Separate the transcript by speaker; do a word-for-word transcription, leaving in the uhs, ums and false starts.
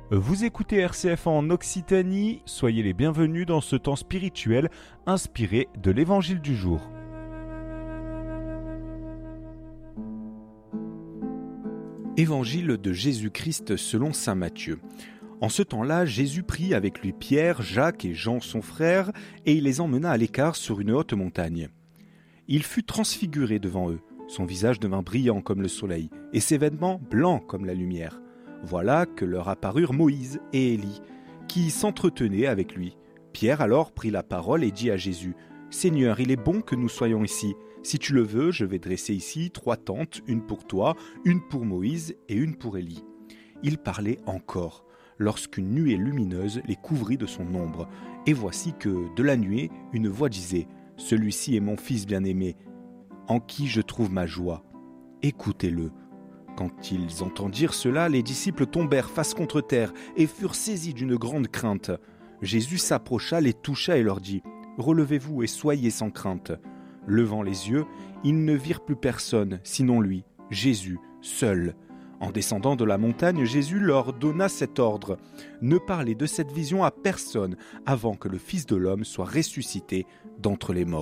Speaker 1: Vous écoutez R C F en Occitanie, soyez les bienvenus dans ce temps spirituel inspiré de l'évangile du jour. Évangile de Jésus-Christ selon saint Matthieu. En ce temps-là, Jésus prit avec lui Pierre, Jacques et Jean son frère, et il les emmena à l'écart sur une haute montagne. Il fut transfiguré devant eux, son visage devint brillant comme le soleil, et ses vêtements blancs comme la lumière. Voilà que leur apparurent Moïse et Élie, qui s'entretenaient avec lui. Pierre alors prit la parole et dit à Jésus : « Seigneur, il est bon que nous soyons ici. Si tu le veux, je vais dresser ici trois tentes, une pour toi, une pour Moïse et une pour Élie. » Il parlait encore, lorsqu'une nuée lumineuse les couvrit de son ombre. Et voici que, de la nuée, une voix disait : « Celui-ci est mon fils bien-aimé, en qui je trouve ma joie. Écoutez-le. » Quand ils entendirent cela, les disciples tombèrent face contre terre et furent saisis d'une grande crainte. Jésus s'approcha, les toucha et leur dit : « Relevez-vous et soyez sans crainte. » Levant les yeux, ils ne virent plus personne, sinon lui, Jésus, seul. En descendant de la montagne, Jésus leur donna cet ordre : « Ne parlez de cette vision à personne avant que le Fils de l'homme soit ressuscité d'entre les morts. »